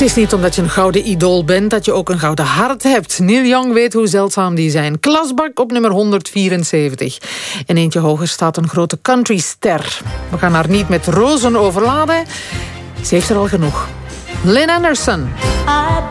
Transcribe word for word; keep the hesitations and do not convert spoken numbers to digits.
is niet omdat je een gouden idool bent dat je ook een gouden hart hebt. Neil Young weet hoe zeldzaam die zijn. Klasbak op nummer honderdvierenzeventig. En eentje hoger staat een grote countryster. We gaan haar niet met rozen overladen. Ze heeft er al genoeg. Lynn Anderson.